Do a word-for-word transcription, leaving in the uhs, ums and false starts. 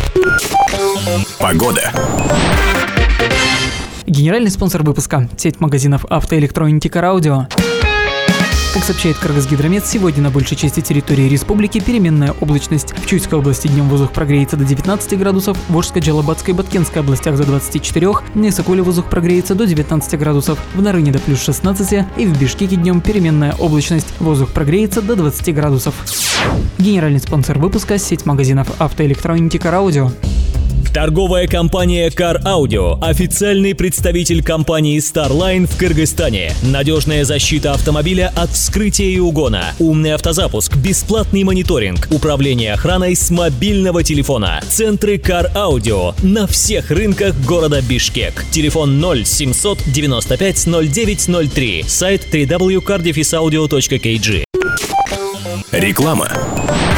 Погода. Генеральный спонсор выпуска – сеть магазинов автоэлектроники «Караудио». Как сообщает Кыргызгидромет, сегодня на большей части территории республики переменная облачность. В Чуйской области днем воздух прогреется до девятнадцати градусов, в Волжской, Джалабадской и Баткенской областях до двадцати четырёх, на Исакуле воздух прогреется до девятнадцати градусов, в Нарыне до плюс шестнадцати и в Бишкеке днем переменная облачность, воздух прогреется до двадцати градусов. Генеральный спонсор выпуска – сеть магазинов автоэлектроники «Караудио». Торговая компания Car Audio – официальный представитель компании Starline в Кыргызстане. Надежная защита автомобиля от вскрытия и угона, умный автозапуск, бесплатный мониторинг, управление охраной с мобильного телефона. Центры Car Audio на всех рынках города Бишкек. Телефон ноль семьсот девяносто пять ноль девять ноль три. Сайт дабл ю дабл ю дабл ю точка car dash audio точка кей джи. Реклама.